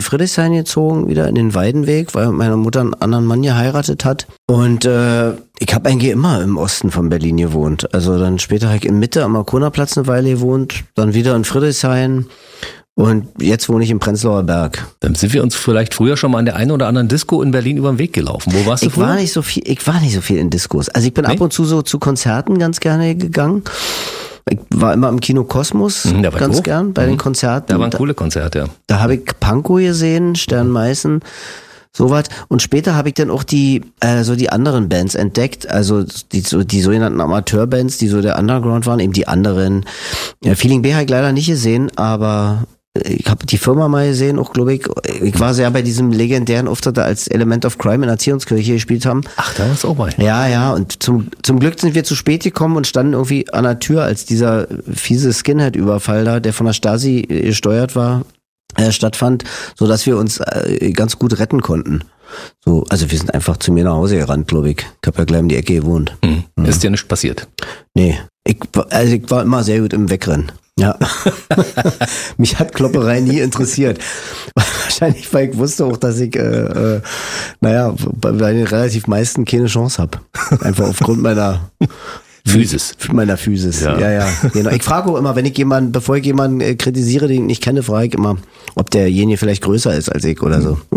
Friedrichshain gezogen, wieder in den Weidenweg, weil meine Mutter einen anderen Mann geheiratet hat. Und ich habe eigentlich immer im Osten von Berlin gewohnt. Also dann später habe ich in Mitte am Markonerplatz eine Weile gewohnt, dann wieder in Friedrichshain. Und jetzt wohne ich im Prenzlauer Berg. Dann sind wir uns vielleicht früher schon mal an der einen oder anderen Disco in Berlin über den Weg gelaufen. Wo warst du früher? Ich war nicht so viel in Diskos. Also ich bin ab und zu so zu Konzerten ganz gerne gegangen. Ich war immer im Kino Kosmos ganz gern bei den Konzerten. Da waren coole Konzerte, ja. Da habe ich Pankow gesehen, Stern Meißen, sowas. Und später habe ich dann auch die anderen Bands entdeckt, also die sogenannten Amateurbands, die so der Underground waren, eben die anderen. Feeling B habe ich leider nicht gesehen, aber ich habe die Firma mal gesehen, auch glaube ich. Ich war sehr bei diesem legendären Auftritt, als Element of Crime in der Erziehungskirche gespielt haben. Ach, da ist auch bei. Ja, und zum Glück sind wir zu spät gekommen und standen irgendwie an der Tür, als dieser fiese Skinhead-Überfall da, der von der Stasi gesteuert war, stattfand, so dass wir uns ganz gut retten konnten. So, also wir sind einfach zu mir nach Hause gerannt, glaube ich. Ich habe ja gleich um die Ecke gewohnt. Ist dir nichts passiert? Nee, ich war immer sehr gut im Wegrennen. Ja, mich hat Klopperei nie interessiert. Wahrscheinlich, weil ich wusste auch, dass ich, bei den relativ meisten keine Chance habe. Einfach aufgrund meiner Physis. Meiner Physis, ja. Genau. Ich frage auch immer, bevor ich jemanden kritisiere, den ich nicht kenne, frage ich immer, ob derjenige vielleicht größer ist als ich oder so.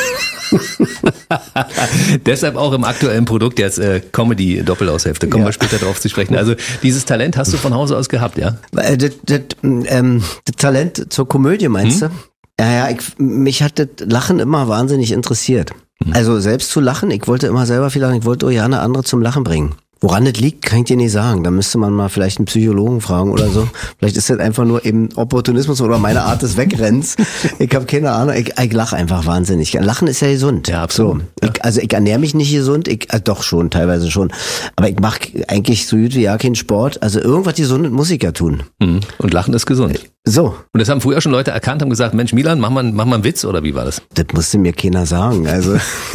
Deshalb auch im aktuellen Produkt jetzt Comedy-Doppelaushälfte. Kommen wir später drauf zu sprechen. Also dieses Talent hast du von Hause aus gehabt, ja? Das Talent zur Komödie, meinst du? Ja, mich hat das Lachen immer wahnsinnig interessiert. Also selbst zu lachen, ich wollte immer selber viel lachen, ich wollte auch gerne andere zum Lachen bringen. Woran das liegt, kann ich dir nicht sagen. Da müsste man mal vielleicht einen Psychologen fragen oder so. Vielleicht ist das einfach nur eben Opportunismus oder meine Art des Wegrennens. Ich habe keine Ahnung. Ich lache einfach wahnsinnig. Lachen ist ja gesund. Ja, absolut. So. Ich ernähre mich nicht gesund. Doch schon, teilweise schon. Aber ich mache eigentlich so gut wie ja keinen Sport. Also irgendwas Gesundes muss ich ja tun. Und Lachen ist gesund. So. Und das haben früher schon Leute erkannt, haben gesagt, Mensch, Milan, mach mal einen Witz, oder wie war das? Das musste mir keiner sagen. Also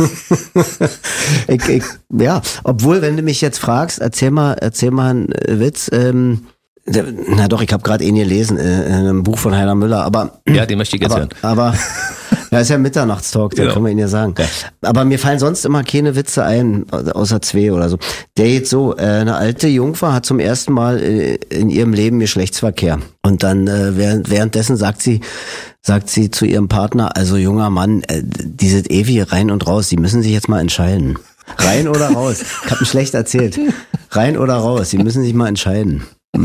obwohl, wenn du mich jetzt fragst, erzähl mal einen Witz. Na doch, ich habe gerade ihn gelesen in einem Buch von Heiner Müller, aber ja, den möchte ich jetzt hören. Aber ja, ist ja Mitternachtstalk, da kann man ihn ja sagen. Ja. Aber mir fallen sonst immer keine Witze ein, außer zwei oder so. Der geht so, eine alte Jungfer hat zum ersten Mal in ihrem Leben Geschlechtsverkehr. Und dann währenddessen sagt sie zu ihrem Partner, also junger Mann, dieses ewige rein und raus, Sie müssen sich jetzt mal entscheiden. Rein oder raus? Ich habe ihn schlecht erzählt. Rein oder raus? Sie müssen sich mal entscheiden.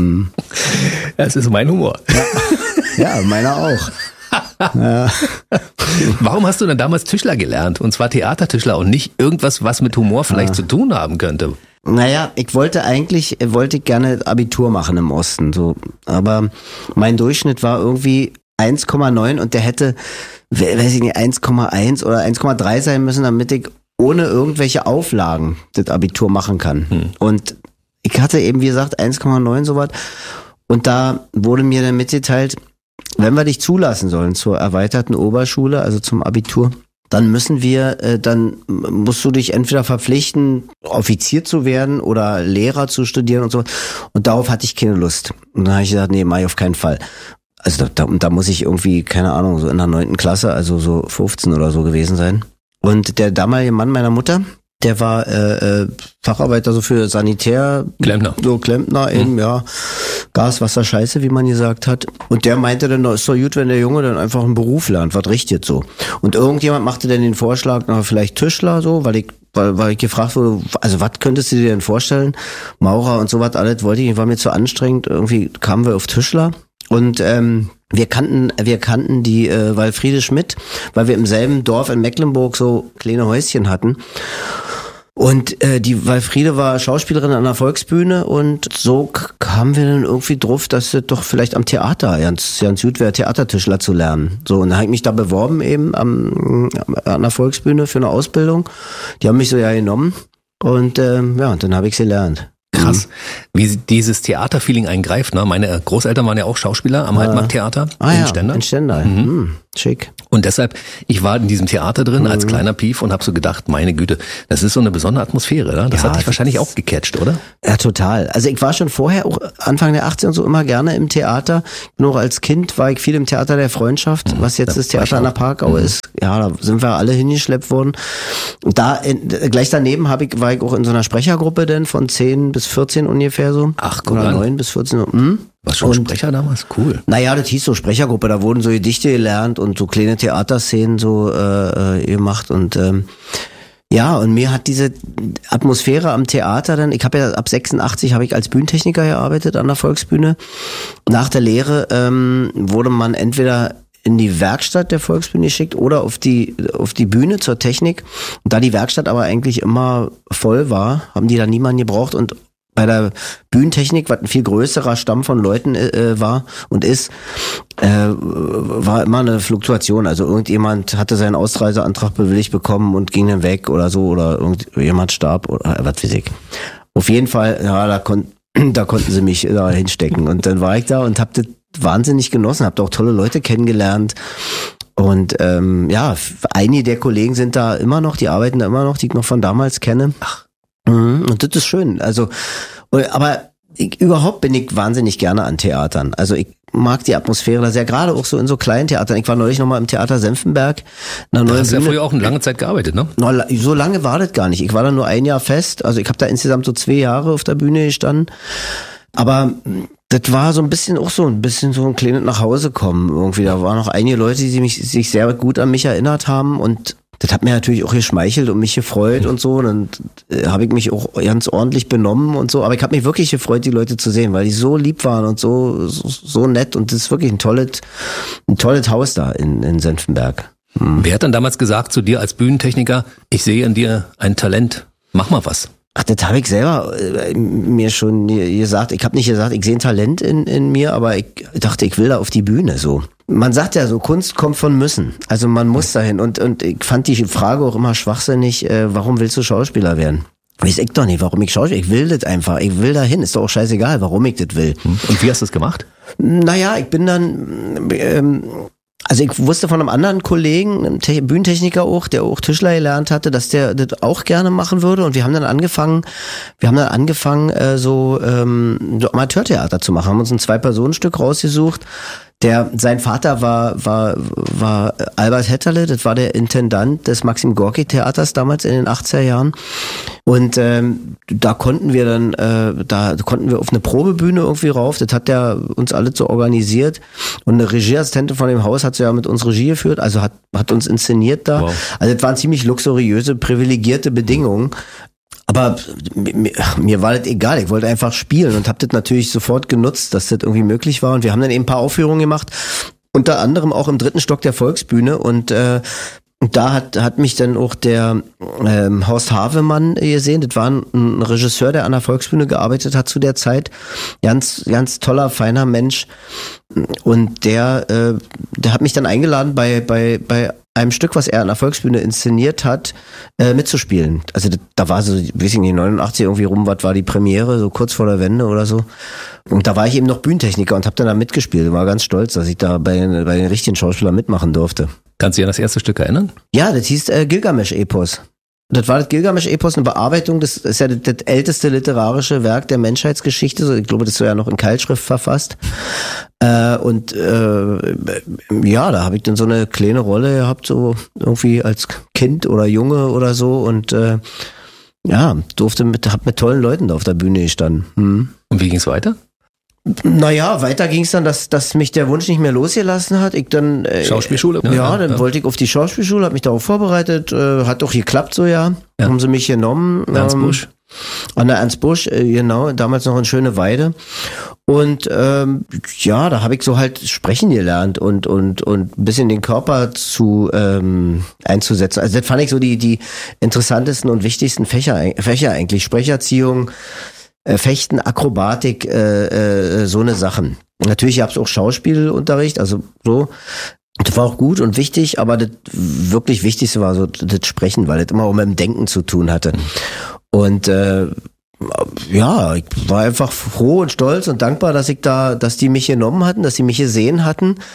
Das ist mein Humor. Ja, meiner auch. Ja. Warum hast du denn damals Tischler gelernt? Und zwar Theatertischler und nicht irgendwas, was mit Humor vielleicht zu tun haben könnte? Naja, ich wollte gerne Abitur machen im Osten, so. Aber mein Durchschnitt war irgendwie 1,9 und der hätte, weiß ich nicht, 1,1 oder 1,3 sein müssen, damit ich ohne irgendwelche Auflagen das Abitur machen kann. Und ich hatte eben, wie gesagt, 1,9 sowas. Und da wurde mir dann mitgeteilt, wenn wir dich zulassen sollen zur erweiterten Oberschule, also zum Abitur, dann musst du dich entweder verpflichten, Offizier zu werden oder Lehrer zu studieren und so. Und darauf hatte ich keine Lust. Und dann habe ich gesagt, nee, mach ich auf keinen Fall. Also da muss ich irgendwie, keine Ahnung, so in der 9. Klasse, also so 15 oder so gewesen sein. Und der damalige Mann meiner Mutter, der war Facharbeiter so für Sanitär. Klempner. So Klempner eben, ja. Gas, Wasser, Scheiße, wie man gesagt hat. Und der meinte dann, ist doch gut, wenn der Junge dann einfach einen Beruf lernt, was richtet so. Und irgendjemand machte dann den Vorschlag, vielleicht Tischler so, weil ich gefragt wurde, also was könntest du dir denn vorstellen? Maurer und sowas, alles wollte ich, war mir zu anstrengend. Irgendwie kamen wir auf Tischler. Und wir kannten die Walfriede Schmidt, weil wir im selben Dorf in Mecklenburg so kleine Häuschen hatten. Und die Walfriede war Schauspielerin an der Volksbühne und so kamen wir dann irgendwie drauf, dass es doch vielleicht am Theater ganz gut wäre, Theatertischler zu lernen. So, und dann habe ich mich da beworben eben an der Volksbühne für eine Ausbildung. Die haben mich so ja genommen und und dann habe ich sie gelernt. Krass, wie dieses Theaterfeeling eingreift. Ne? Meine Großeltern waren ja auch Schauspieler am Heidmarkttheater in Stendal. In Stendal. schick. Und deshalb, ich war in diesem Theater drin als kleiner Pief und habe so gedacht, meine Güte, das ist so eine besondere Atmosphäre, ne? Das hat dich wahrscheinlich auch gecatcht, oder? Ja, total. Also ich war schon vorher, auch Anfang der 80er und so, immer gerne im Theater. Nur als Kind war ich viel im Theater der Freundschaft, was jetzt das Theater an der Parkau ist. Ja, da sind wir alle hingeschleppt worden. Und gleich daneben war ich auch in so einer Sprechergruppe denn von 10 bis 14 ungefähr so. Ach, guck oder an. 9 bis 14. Warst du schon Sprecher damals? Cool. Naja, das hieß so Sprechergruppe, da wurden so Gedichte gelernt und so kleine Theaterszenen so gemacht und ja, und mir hat diese Atmosphäre am Theater dann, ich habe ja ab 86 habe ich als Bühnentechniker gearbeitet an der Volksbühne. Nach der Lehre wurde man entweder in die Werkstatt der Volksbühne geschickt oder auf die Bühne zur Technik. Und da die Werkstatt aber eigentlich immer voll war, haben die da niemanden gebraucht und bei der Bühnentechnik, was ein viel größerer Stamm von Leuten war und ist, war immer eine Fluktuation. Also irgendjemand hatte seinen Ausreiseantrag bewilligt bekommen und ging dann weg oder so, oder irgendjemand starb oder was weiß ich. Auf jeden Fall, ja, da konnten sie mich da hinstecken. Und dann war ich da und hab das wahnsinnig genossen, hab da auch tolle Leute kennengelernt. Und ja, einige der Kollegen sind da immer noch, die arbeiten da immer noch, die ich noch von damals kenne. Ach. Und das ist schön. Also, aber überhaupt bin ich wahnsinnig gerne an Theatern. Also ich mag die Atmosphäre da sehr, gerade auch so in so kleinen Theatern. Ich war neulich nochmal im Theater Senftenberg. Da hast du ja früher auch eine lange Zeit gearbeitet, ne? So lange war das gar nicht. Ich war da nur 1 Jahr fest. Also ich habe da insgesamt so 2 Jahre auf der Bühne gestanden. Aber das war so ein bisschen so ein kleines Nachhausekommen irgendwie. Da waren noch einige Leute, die sich sehr gut an mich erinnert haben und das hat mir natürlich auch geschmeichelt und mich gefreut und so. Und dann habe ich mich auch ganz ordentlich benommen und so. Aber ich habe mich wirklich gefreut, die Leute zu sehen, weil die so lieb waren und so nett. Und das ist wirklich ein tolles Haus da in Senftenberg. Wer hat dann damals gesagt zu dir als Bühnentechniker, ich sehe in dir ein Talent, mach mal was? Ach, das habe ich selber mir schon gesagt. Ich habe nicht gesagt, ich sehe ein Talent in mir, aber ich dachte, ich will da auf die Bühne so. Man sagt ja so, Kunst kommt von müssen. Also man muss dahin. Und ich fand die Frage auch immer schwachsinnig, warum willst du Schauspieler werden? Weiß ich doch nicht, warum ich Schauspieler. Ich will das einfach. Ich will dahin. Ist doch auch scheißegal, warum ich das will. Und wie hast du das gemacht? Naja, ich bin dann... Also ich wusste von einem anderen Kollegen, einem Bühnentechniker auch, der auch Tischler gelernt hatte, dass der das auch gerne machen würde. Und wir haben dann angefangen, so Amateurtheater zu machen. Haben uns ein 2-Personen-Stück rausgesucht. Sein Vater war Albert Hetterle, das war der Intendant des Maxim Gorki Theaters damals in den 80er Jahren. Und da konnten wir auf eine Probebühne irgendwie rauf. Das hat der uns alle so organisiert. Und eine Regieassistentin von dem Haus hat so ja mit uns Regie geführt, also hat uns inszeniert da. Wow. Also das waren ziemlich luxuriöse, privilegierte Bedingungen. Aber mir war das egal, ich wollte einfach spielen und habe das natürlich sofort genutzt, dass das irgendwie möglich war. Und wir haben dann eben ein paar Aufführungen gemacht, unter anderem auch im 3. Stock der Volksbühne. Und da hat mich dann auch der Horst Havemann gesehen. Das war ein Regisseur, der an der Volksbühne gearbeitet hat zu der Zeit. Ganz, ganz toller, feiner Mensch. Und der hat mich dann eingeladen, bei einem Stück, was er an der Volksbühne inszeniert hat, mitzuspielen. Also da war so, weiß ich nicht, 89 irgendwie rum, was war die Premiere, so kurz vor der Wende oder so. Und da war ich eben noch Bühnentechniker und habe dann da mitgespielt. War ganz stolz, dass ich da bei den richtigen Schauspielern mitmachen durfte. Kannst du dich an das erste Stück erinnern? Ja, das hieß Gilgamesch-Epos. Das war das Gilgamesch-Epos, eine Bearbeitung, das ist ja das älteste literarische Werk der Menschheitsgeschichte. Ich glaube, das ist ja noch in Keilschrift verfasst. Ja, da habe ich dann so eine kleine Rolle gehabt, so irgendwie als Kind oder Junge oder so. Und ja, hab mit tollen Leuten da auf der Bühne gestanden. Und wie ging's weiter? Naja, weiter ging's dann, dass mich der Wunsch nicht mehr losgelassen hat. Ich dann Schauspielschule? Ja, dann wollte ich auf die Schauspielschule, habe mich darauf vorbereitet, hat doch geklappt so, ja. Haben sie mich genommen. Ernst Busch? An der Ernst Busch, genau, damals noch in Schöneweide. Und ja, da habe ich so halt sprechen gelernt und ein bisschen den Körper einzusetzen. Also das fand ich so die interessantesten und wichtigsten Fächer eigentlich. Sprecherziehung, Fechten, Akrobatik, so eine Sachen. Natürlich gab es auch Schauspielunterricht, also so. Das war auch gut und wichtig, aber das wirklich Wichtigste war so das Sprechen, weil das immer auch mit dem Denken zu tun hatte. Und ja, ich war einfach froh und stolz und dankbar, dass die mich genommen hatten, dass sie mich gesehen hatten.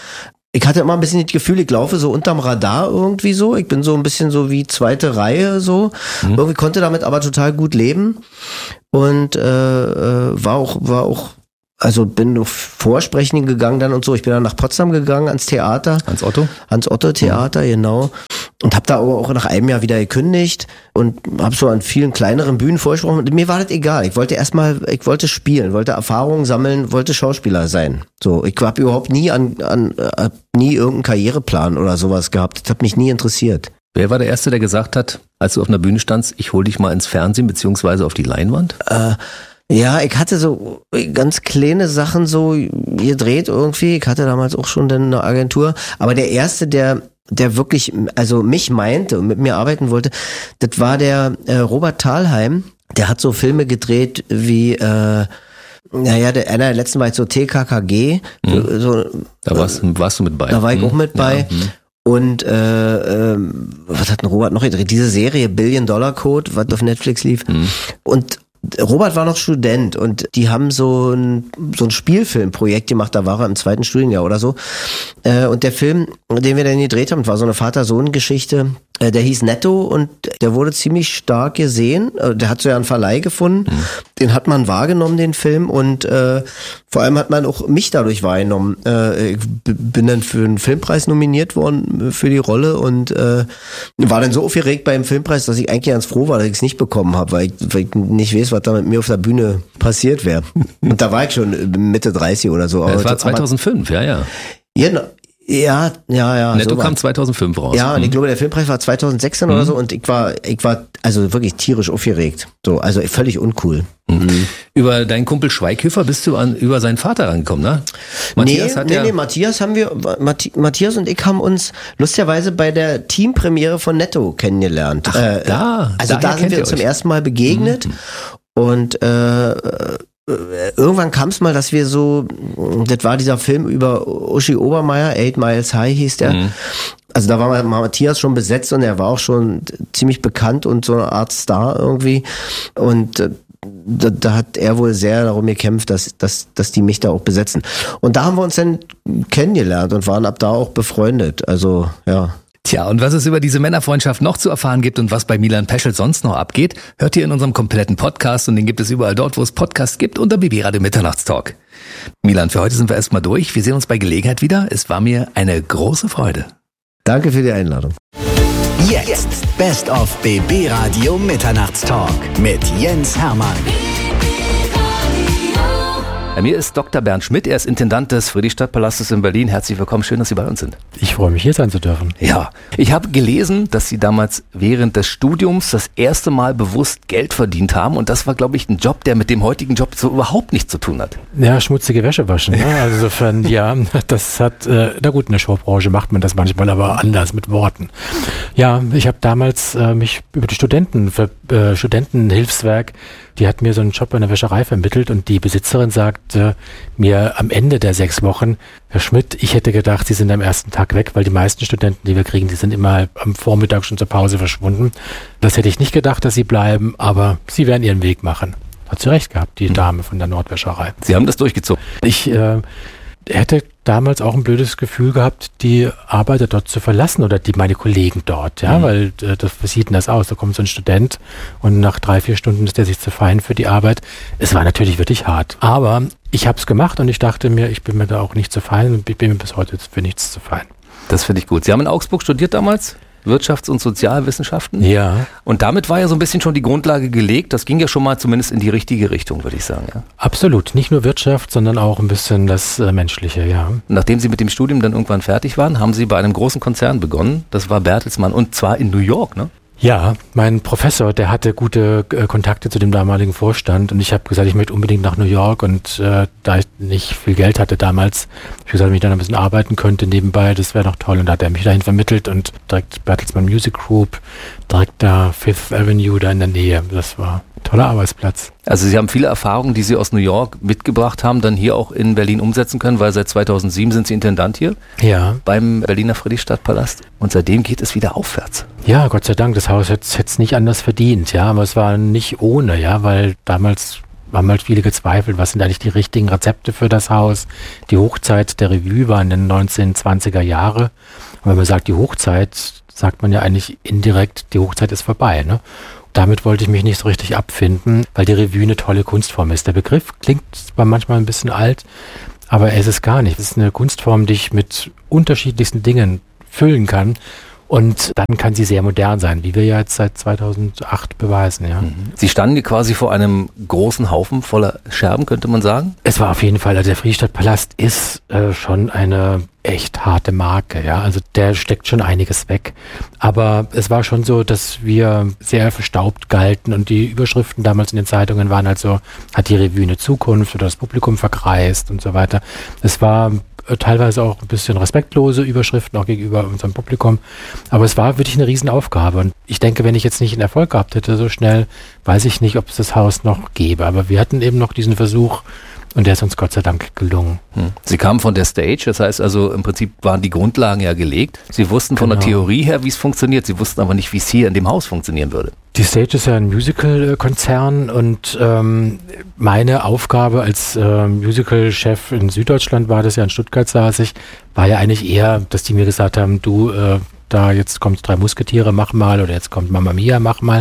Ich hatte immer ein bisschen das Gefühl, ich laufe so unterm Radar irgendwie so. Ich bin so ein bisschen so wie zweite Reihe so. Irgendwie konnte damit aber total gut leben und war auch also bin auf Vorsprechen gegangen dann und so. Ich bin dann nach Potsdam gegangen ans Theater. Hans-Otto-Theater, genau. Und habe da aber auch nach einem Jahr wieder gekündigt und habe so an vielen kleineren Bühnen vorgesprochen. Und mir war das egal. Ich wollte spielen, wollte Erfahrungen sammeln, wollte Schauspieler sein. So, ich habe überhaupt nie nie irgendeinen Karriereplan oder sowas gehabt. Das hat mich nie interessiert. Wer war der Erste, der gesagt hat, als du auf einer Bühne standst, ich hol dich mal ins Fernsehen beziehungsweise auf die Leinwand? Ja, ich hatte so ganz kleine Sachen so gedreht irgendwie. Ich hatte damals auch schon dann eine Agentur. Aber der Erste, der wirklich, also mich meinte und mit mir arbeiten wollte, das war der Robert Thalheim. Der hat so Filme gedreht wie, einer der letzten war jetzt so TKKG. So, da warst du mit bei. Da war ich auch mit bei. Ja, und was hat denn Robert noch gedreht? Diese Serie Billion Dollar Code, was auf Netflix lief. Und Robert war noch Student und die haben so ein Spielfilmprojekt gemacht, da war er im 2. Studienjahr oder so. Und der Film, den wir dann gedreht haben, war so eine Vater-Sohn-Geschichte, der hieß Netto und der wurde ziemlich stark gesehen. Der hat so ja einen Verleih gefunden. Den hat man wahrgenommen, den Film, und vor allem hat man auch mich dadurch wahrgenommen. Ich bin dann für einen Filmpreis nominiert worden für die Rolle und war dann so aufgeregt beim Filmpreis, dass ich eigentlich ganz froh war, dass ich es nicht bekommen habe, weil ich nicht weiß, was da mit mir auf der Bühne passiert wäre. Und da war ich schon Mitte 30 oder so. Das war 2005, ja. Genau. Ja. Netto so kam 2005 raus. Ja, und ich glaube, der Filmpreis war 2016 oder so, und ich war also wirklich tierisch aufgeregt. So, also völlig uncool. Über deinen Kumpel Schweighöfer bist du über seinen Vater rangekommen, ne? Matthias und ich haben uns lustigerweise bei der Teampremiere von Netto kennengelernt. Da sind wir uns zum ersten Mal begegnet und irgendwann kam es mal, dass wir so, das war dieser Film über Uschi Obermeier, 8 Miles High hieß der. Also da war Matthias schon besetzt und er war auch schon ziemlich bekannt und so eine Art Star irgendwie. Und da hat er wohl sehr darum gekämpft, dass die mich da auch besetzen. Und da haben wir uns dann kennengelernt und waren ab da auch befreundet. Also, ja. Tja, und was es über diese Männerfreundschaft noch zu erfahren gibt und was bei Milan Peschel sonst noch abgeht, hört ihr in unserem kompletten Podcast, und den gibt es überall dort, wo es Podcasts gibt, unter BB Radio Mitternachtstalk. Milan, für heute sind wir erstmal durch. Wir sehen uns bei Gelegenheit wieder. Es war mir eine große Freude. Danke für die Einladung. Jetzt Best of BB Radio Mitternachtstalk mit Jens Hermann. Bei mir ist Dr. Bernd Schmidt, er ist Intendant des Friedrichstadtpalastes in Berlin. Herzlich willkommen, schön, dass Sie bei uns sind. Ich freue mich, hier sein zu dürfen. Ja, ich habe gelesen, dass Sie damals während des Studiums das erste Mal bewusst Geld verdient haben, und das war, glaube ich, ein Job, der mit dem heutigen Job so überhaupt nichts zu tun hat. Ja, schmutzige Wäsche waschen. Ne? Also insofern, ja, das hat, na gut, in der Showbranche macht man das manchmal, aber anders mit Worten. Ja, ich habe damals mich über die Studentenhilfswerk, die hat mir so einen Job in der Wäscherei vermittelt, und die Besitzerin sagte mir am Ende der 6 Wochen, Herr Schmidt, ich hätte gedacht, Sie sind am ersten Tag weg, weil die meisten Studenten, die wir kriegen, die sind immer am Vormittag schon zur Pause verschwunden. Das hätte ich nicht gedacht, dass Sie bleiben, aber Sie werden Ihren Weg machen. Hat sie recht gehabt, die Dame von der Nordwäscherei. Sie haben das durchgezogen. Ich hätte damals auch ein blödes Gefühl gehabt, die Arbeiter dort zu verlassen oder meine Kollegen dort, ja, weil was sieht denn das aus? Da kommt so ein Student und nach 3-4 Stunden ist der sich zu fein für die Arbeit. Es war natürlich wirklich hart, aber ich habe es gemacht und ich dachte mir, ich bin mir da auch nicht zu fein, und ich bin mir bis heute für nichts zu fein. Das finde ich gut. Sie haben in Augsburg studiert damals? Wirtschafts- und Sozialwissenschaften. Ja. Und damit war ja so ein bisschen schon die Grundlage gelegt. Das ging ja schon mal zumindest in die richtige Richtung, würde ich sagen. Ja. Absolut. Nicht nur Wirtschaft, sondern auch ein bisschen das Menschliche, ja. Nachdem Sie mit dem Studium dann irgendwann fertig waren, haben Sie bei einem großen Konzern begonnen. Das war Bertelsmann, und zwar in New York, ne? Ja, mein Professor, der hatte gute Kontakte zu dem damaligen Vorstand, und ich habe gesagt, ich möchte unbedingt nach New York, und da ich nicht viel Geld hatte damals, habe ich gesagt, wenn ich dann ein bisschen arbeiten könnte nebenbei, das wäre noch toll, und da hat er mich dahin vermittelt, und direkt Bertelsmann Music Group, direkt da Fifth Avenue da in der Nähe, das war ein toller Arbeitsplatz. Also Sie haben viele Erfahrungen, die Sie aus New York mitgebracht haben, dann hier auch in Berlin umsetzen können, weil seit 2007 sind Sie Intendant hier, ja, beim Berliner Friedrichstadtpalast, und seitdem geht es wieder aufwärts. Ja, Gott sei Dank, das Haus hätte es nicht anders verdient, ja, aber es war nicht ohne, ja, weil damals haben halt viele gezweifelt, was sind eigentlich die richtigen Rezepte für das Haus. Die Hochzeit der Revue war in den 1920er Jahre. Und wenn man sagt die Hochzeit, sagt man ja eigentlich indirekt, die Hochzeit ist vorbei. Ne? Damit wollte ich mich nicht so richtig abfinden, weil die Revue eine tolle Kunstform ist. Der Begriff klingt zwar manchmal ein bisschen alt, aber es ist gar nicht. Es ist eine Kunstform, die ich mit unterschiedlichsten Dingen füllen kann. Und dann kann sie sehr modern sein, wie wir ja jetzt seit 2008 beweisen. Ja. Sie standen quasi vor einem großen Haufen voller Scherben, könnte man sagen? Es war auf jeden Fall, also der Friedrichstadtpalast ist schon eine echt harte Marke. Ja. Also der steckt schon einiges weg. Aber es war schon so, dass wir sehr verstaubt galten und die Überschriften damals in den Zeitungen waren halt so, hat die Revue eine Zukunft oder das Publikum verkreist und so weiter. Es war teilweise auch ein bisschen respektlose Überschriften auch gegenüber unserem Publikum. Aber es war wirklich eine Riesenaufgabe. Und ich denke, wenn ich jetzt nicht einen Erfolg gehabt hätte, so schnell, weiß ich nicht, ob es das Haus noch gäbe. Aber wir hatten eben noch diesen Versuch und der ist uns Gott sei Dank gelungen. Sie kamen von der Stage, das heißt also im Prinzip waren die Grundlagen ja gelegt. Sie wussten von der Theorie her, wie es funktioniert. Sie wussten aber nicht, wie es hier in dem Haus funktionieren würde. Die Stage ist ja ein Musical-Konzern und meine Aufgabe als Musical-Chef in Süddeutschland war das ja, in Stuttgart saß ich, war ja eigentlich eher, dass die mir gesagt haben, du, da jetzt kommt 3 Musketiere, mach mal, oder jetzt kommt Mamma Mia, mach mal.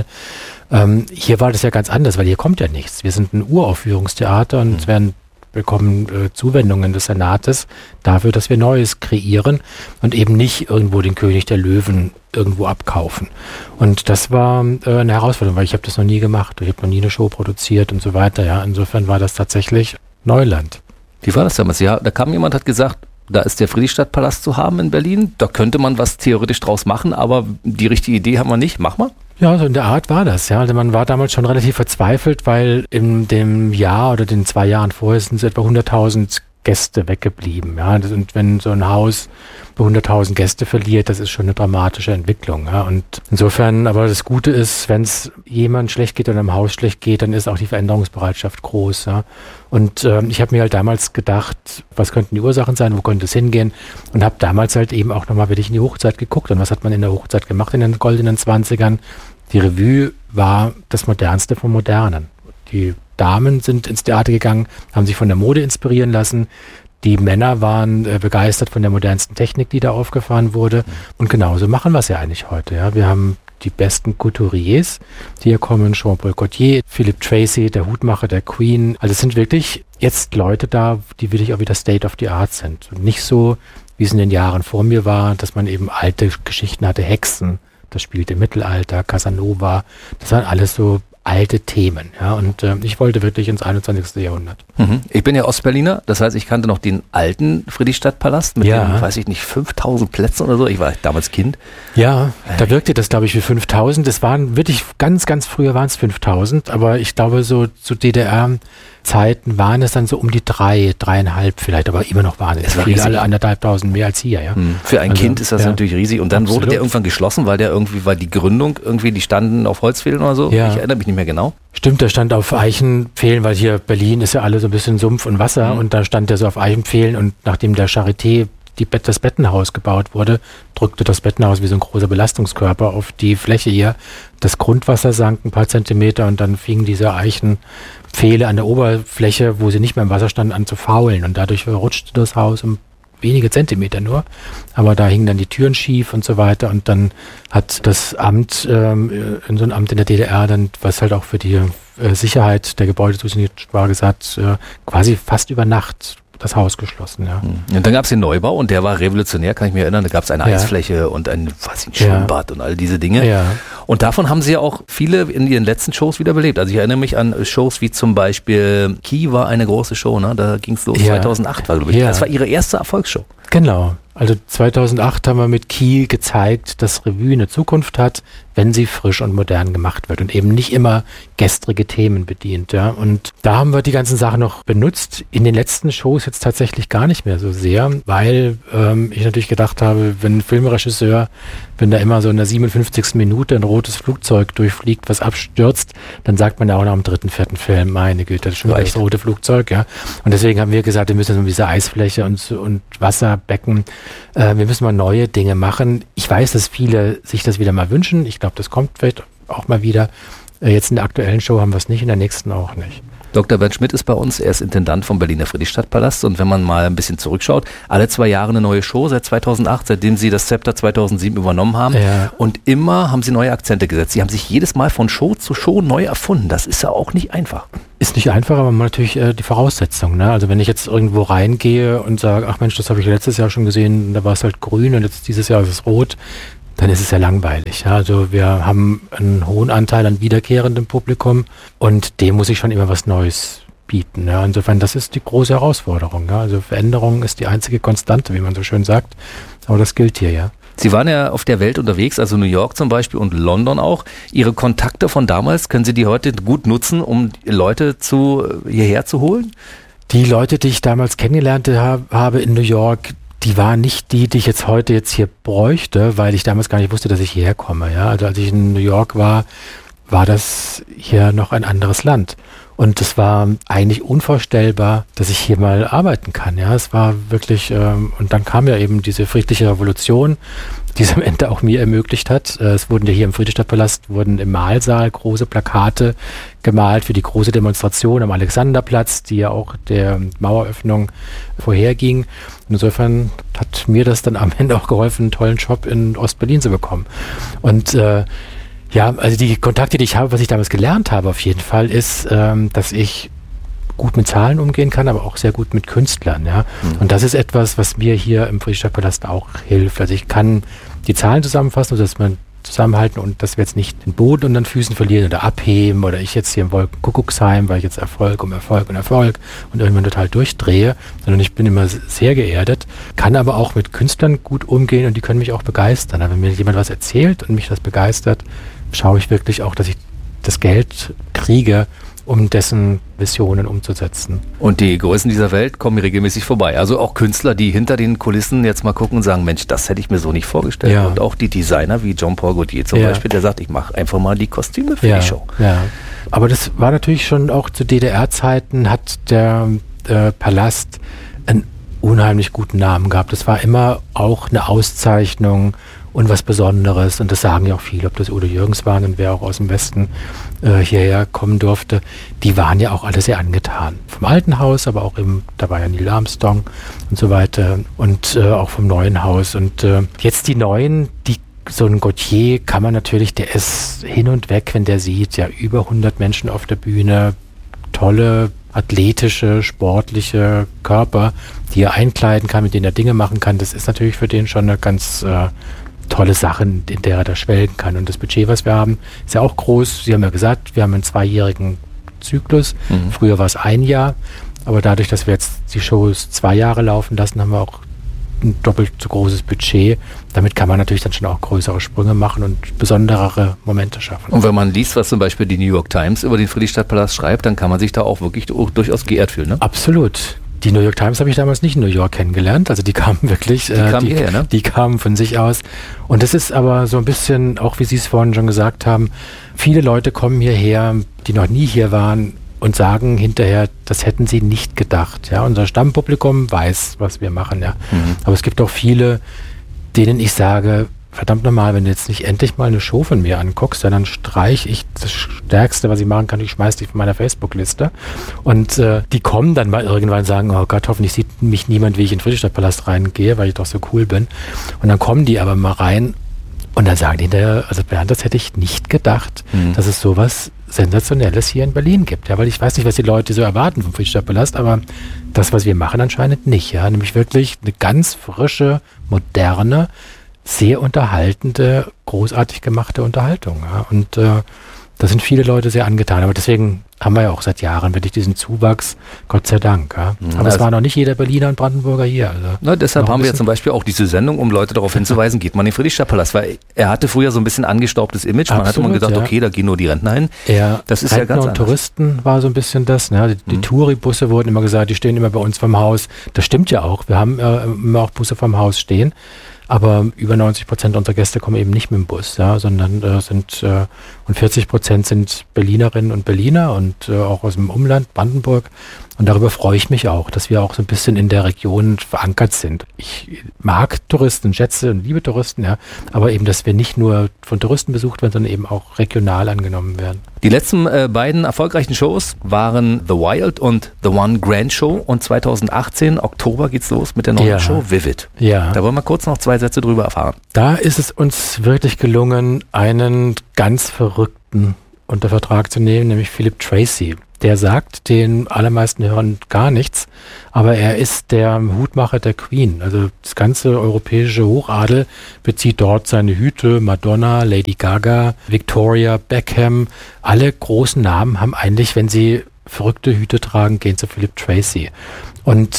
Hier war das ja ganz anders, weil hier kommt ja nichts. Wir sind ein Uraufführungstheater und es werden bekommen Zuwendungen des Senates dafür, dass wir Neues kreieren und eben nicht irgendwo den König der Löwen irgendwo abkaufen. Und das war eine Herausforderung, weil ich habe das noch nie gemacht. Ich habe noch nie eine Show produziert und so weiter. Ja, insofern war das tatsächlich Neuland. Wie war das damals? Ja, da kam jemand, hat gesagt, da ist der Friedrichstadtpalast zu haben in Berlin. Da könnte man was theoretisch draus machen, aber die richtige Idee haben wir nicht. Mach mal. Ja, so in der Art war das. Ja, also man war damals schon relativ verzweifelt, weil in dem Jahr oder den 2 Jahren vorher sind etwa 100.000 Gäste weggeblieben. Ja, und wenn so ein Haus 100.000 Gäste verliert, das ist schon eine dramatische Entwicklung. Ja, und insofern, aber das Gute ist, wenn es jemand schlecht geht oder im Haus schlecht geht, dann ist auch die Veränderungsbereitschaft groß. Ja. Und ich habe mir halt damals gedacht, was könnten die Ursachen sein, wo könnte es hingehen? Und habe damals halt eben auch nochmal wirklich in die Hochzeit geguckt. Und was hat man in der Hochzeit gemacht in den goldenen 20ern? Die Revue war das Modernste vom Modernen. Die Damen sind ins Theater gegangen, haben sich von der Mode inspirieren lassen. Die Männer waren begeistert von der modernsten Technik, die da aufgefahren wurde. Und genauso machen wir es ja eigentlich heute. Ja. Wir haben die besten Couturiers, die hier kommen, Jean-Paul Gaultier, Philip Tracy, der Hutmacher der Queen. Also es sind wirklich jetzt Leute da, die wirklich auch wieder State of the Art sind. Und nicht so, wie es in den Jahren vor mir war, dass man eben alte Geschichten hatte, Hexen, das spielte im Mittelalter, Casanova, das waren alles so alte Themen. Ja, und ich wollte wirklich ins 21. Jahrhundert. Ich bin ja Ostberliner, das heißt, ich kannte noch den alten Friedrichstadtpalast mit den, weiß ich nicht, 5.000 Plätzen oder so. Ich war damals Kind. Ja, da wirkte das, glaube ich, wie 5.000. Es waren wirklich ganz, ganz früher waren es 5.000, aber ich glaube, so zu DDR-Zeiten waren es dann so um die 3.500 vielleicht, aber immer noch waren es viele, alle 1.500 mehr als hier. Ja. Für ein Kind ist das natürlich riesig. Und dann wurde der irgendwann geschlossen, weil die Gründung irgendwie, die standen auf Holzpfählen oder so. Ja. Ich erinnere mich nicht mehr genau. Stimmt, der stand auf Eichenpfählen, weil hier Berlin ist ja alle so ein bisschen Sumpf und Wasser und da stand der so auf Eichenpfählen und nachdem der Charité das Bettenhaus gebaut wurde, drückte das Bettenhaus wie so ein großer Belastungskörper auf die Fläche hier. Das Grundwasser sank ein paar Zentimeter und dann fingen diese Eichenpfähle an der Oberfläche, wo sie nicht mehr im Wasser standen, an zu faulen und dadurch rutschte das Haus um wenige Zentimeter nur, aber da hingen dann die Türen schief und so weiter und dann hat das Amt, in so ein Amt in der DDR, dann, was halt auch für die Sicherheit der Gebäude zuständig war, gesagt, quasi fast über Nacht das Haus geschlossen. Ja. Und dann gab es den Neubau und der war revolutionär, kann ich mich erinnern. Da gab es eine Eisfläche und ein Schwimmbad und all diese Dinge. Ja. Und davon haben sie ja auch viele in ihren letzten Shows wieder belebt. Also ich erinnere mich an Shows wie zum Beispiel Key war eine große Show, ne? Da ging es los, 2008 war, glaube ich. Das war ihre erste Erfolgsshow. Genau. Also 2008 haben wir mit Key gezeigt, dass Revue eine Zukunft hat, wenn sie frisch und modern gemacht wird und eben nicht immer gestrige Themen bedient. Ja. Und da haben wir die ganzen Sachen noch benutzt. In den letzten Shows jetzt tatsächlich gar nicht mehr so sehr, weil ich natürlich gedacht habe, wenn ein Filmregisseur, wenn da immer so in der 57. Minute ein rotes Flugzeug durchfliegt, was abstürzt, dann sagt man ja auch nach dem 3., 4. Film, meine Güte, das ist schon das rote Flugzeug. Ja. Und deswegen haben wir gesagt, wir müssen so diese Eisfläche und Wasserbecken, wir müssen mal neue Dinge machen. Ich weiß, dass viele sich das wieder mal wünschen. Ich glaube, das kommt vielleicht auch mal wieder. Jetzt in der aktuellen Show haben wir es nicht, in der nächsten auch nicht. Dr. Bernd Schmidt ist bei uns, er ist Intendant vom Berliner Friedrichstadtpalast und wenn man mal ein bisschen zurückschaut, alle 2 Jahre eine neue Show seit 2008, seitdem Sie das Zepter 2007 übernommen haben und immer haben Sie neue Akzente gesetzt. Sie haben sich jedes Mal von Show zu Show neu erfunden. Das ist ja auch nicht einfach. Ist nicht einfach, aber man natürlich die Voraussetzungen. Ne? Also wenn ich jetzt irgendwo reingehe und sage, ach Mensch, das habe ich letztes Jahr schon gesehen, da war es halt grün und jetzt dieses Jahr ist es rot, dann ist es ja langweilig. Ja? Also wir haben einen hohen Anteil an wiederkehrendem Publikum und dem muss ich schon immer was Neues bieten. Ja? Insofern, das ist die große Herausforderung. Ja? Also Veränderung ist die einzige Konstante, wie man so schön sagt. Aber das gilt hier, ja. Sie waren ja auf der Welt unterwegs, also New York zum Beispiel und London auch. Ihre Kontakte von damals, können Sie die heute gut nutzen, um Leute hierher zu holen? Die Leute, die ich damals kennengelernt habe in New York, die waren nicht die ich jetzt heute hier bräuchte, weil ich damals gar nicht wusste, dass ich hierher komme. Ja? Also als ich in New York war das hier noch ein anderes Land. Und es war eigentlich unvorstellbar, dass ich hier mal arbeiten kann. Ja, es war wirklich, und dann kam ja eben diese friedliche Revolution, die es am Ende auch mir ermöglicht hat. Es wurden ja hier im Friedrichstadtpalast, wurden im Mahlsaal große Plakate gemalt für die große Demonstration am Alexanderplatz, die ja auch der Maueröffnung vorherging. Und insofern hat mir das dann am Ende auch geholfen, einen tollen Job in Ostberlin zu bekommen. Und ja, also die Kontakte, die ich habe, was ich damals gelernt habe auf jeden Fall, ist, dass ich gut mit Zahlen umgehen kann, aber auch sehr gut mit Künstlern. Ja? Und das ist etwas, was mir hier im Friedrichstadtpalast auch hilft. Also ich kann die Zahlen zusammenfassen, dass man zusammenhalten und dass wir jetzt nicht den Boden unter den Füßen verlieren oder abheben oder ich jetzt hier im Wolkenkuckucksheim, weil ich jetzt Erfolg und irgendwann total durchdrehe, sondern ich bin immer sehr geerdet, kann aber auch mit Künstlern gut umgehen und die können mich auch begeistern. Aber wenn mir jemand was erzählt und mich das begeistert, schaue ich wirklich auch, dass ich das Geld kriege, um dessen Visionen umzusetzen. Und die Größen dieser Welt kommen regelmäßig vorbei. Also auch Künstler, die hinter den Kulissen jetzt mal gucken und sagen, Mensch, das hätte ich mir so nicht vorgestellt. Ja. Und auch die Designer wie Jean-Paul Gaultier zum Beispiel, der sagt, ich mache einfach mal die Kostüme für die Show. Ja. Aber das war natürlich schon auch zu DDR-Zeiten, hat der Palast einen unheimlich guten Namen gehabt. Das war immer auch eine Auszeichnung und was Besonderes. Und das sagen ja auch viele, ob das Udo Jürgens waren und wer auch aus dem Westen hierher kommen durfte. Die waren ja auch alle sehr angetan. Vom alten Haus, aber auch da war ja Neil Armstrong und so weiter. Und auch vom neuen Haus. Und jetzt die neuen, so ein Gaultier kann man natürlich, der ist hin und weg, wenn der sieht, ja über 100 Menschen auf der Bühne, tolle, athletische, sportliche Körper, die er einkleiden kann, mit denen er Dinge machen kann. Das ist natürlich für den schon eine ganz tolle Sache, in der er da schwelgen kann. Und das Budget, was wir haben, ist ja auch groß. Sie haben ja gesagt, wir haben einen 2-jährigen Zyklus. Früher war es 1 Jahr. Aber dadurch, dass wir jetzt die Shows 2 Jahre laufen lassen, haben wir auch ein doppelt so großes Budget. Damit kann man natürlich dann schon auch größere Sprünge machen und besonderere Momente schaffen. Und wenn man liest, was zum Beispiel die New York Times über den Friedrichstadtpalast schreibt, dann kann man sich da auch wirklich durchaus geehrt fühlen, ne? Absolut. Die New York Times habe ich damals nicht in New York kennengelernt. Also die kamen wirklich, die kamen von sich aus. Und das ist aber so ein bisschen, auch wie Sie es vorhin schon gesagt haben, viele Leute kommen hierher, die noch nie hier waren und sagen hinterher, das hätten sie nicht gedacht. Ja, unser Stammpublikum weiß, was wir machen. Ja, aber es gibt auch viele, denen ich sage, verdammt nochmal, wenn du jetzt nicht endlich mal eine Show von mir anguckst, dann streiche ich das Stärkste, was ich machen kann, ich schmeiß dich von meiner Facebook-Liste. Und die kommen dann mal irgendwann und sagen, oh Gott, hoffentlich sieht mich niemand, wie ich in den Friedrichstadtpalast reingehe, weil ich doch so cool bin. Und dann kommen die aber mal rein und dann sagen die hinterher, also Bernd, das hätte ich nicht gedacht, dass es sowas Sensationelles hier in Berlin gibt. Ja, weil ich weiß nicht, was die Leute so erwarten vom Friedrichstadtpalast, aber das, was wir machen, anscheinend nicht. Ja, nämlich wirklich eine ganz frische, moderne, sehr unterhaltende, großartig gemachte Unterhaltung. Ja. Und da sind viele Leute sehr angetan. Aber deswegen haben wir ja auch seit Jahren wirklich diesen Zuwachs, Gott sei Dank. Ja. Aber es war noch nicht jeder Berliner und Brandenburger hier. Also deshalb haben wir ja zum Beispiel auch diese Sendung, um Leute darauf hinzuweisen, geht man in den Friedrichstadtpalast. Weil er hatte früher so ein bisschen angestaubtes Image. Man hat immer gedacht, okay, da gehen nur die Rentner hin. Ja, das ist Rentner ja ganz und anders. Touristen war so ein bisschen das. Ne? Die Touribusse wurden immer gesagt, die stehen immer bei uns vom Haus. Das stimmt ja auch. Wir haben immer auch Busse vom Haus stehen. Aber über 90% unserer Gäste kommen eben nicht mit dem Bus, ja, sondern sind und 40% sind Berlinerinnen und Berliner und auch aus dem Umland, Brandenburg. Und darüber freue ich mich auch, dass wir auch so ein bisschen in der Region verankert sind. Ich mag Touristen, schätze und liebe Touristen, ja, aber eben, dass wir nicht nur von Touristen besucht werden, sondern eben auch regional angenommen werden. Die letzten beiden erfolgreichen Shows waren The Wild und The One Grand Show und 2018, Oktober, geht's los mit der neuen Show Vivid. Ja. Da wollen wir kurz noch 2 Sätze drüber erfahren. Da ist es uns wirklich gelungen, einen ganz Verrückten unter Vertrag zu nehmen, nämlich Philip Tracy. Der sagt den allermeisten Hörern gar nichts, aber er ist der Hutmacher der Queen. Also das ganze europäische Hochadel bezieht dort seine Hüte. Madonna, Lady Gaga, Victoria, Beckham. Alle großen Namen haben eigentlich, wenn sie verrückte Hüte tragen, gehen zu Philip Tracy. Und